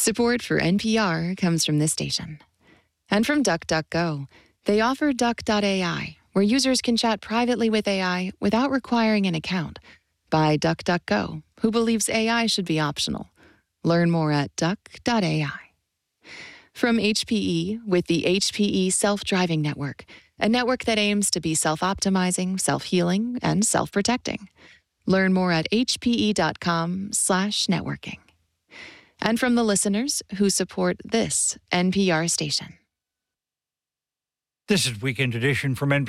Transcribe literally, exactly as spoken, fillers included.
Support for N P R comes from this station. And from DuckDuckGo. They offer Duck dot A I, where users can chat privately with A I without requiring an account. By DuckDuckGo, who believes A I should be optional. Learn more at duck dot A I. From H P E with the H P E Self-Driving Network, a network that aims to be self-optimizing, self-healing, and self-protecting. Learn more at hpe.com slash networking. And from the listeners who support this N P R station. This is Weekend Edition from N P R.